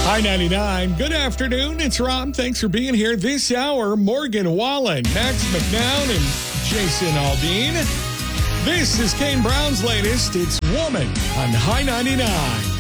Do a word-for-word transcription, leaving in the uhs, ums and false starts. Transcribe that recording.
High ninety-nine. Good afternoon. It's Rob. Thanks for being here this hour. Morgan Wallen, Max McNown, and Jason Aldean. This is Kane Brown's latest. It's Woman on High ninety-nine.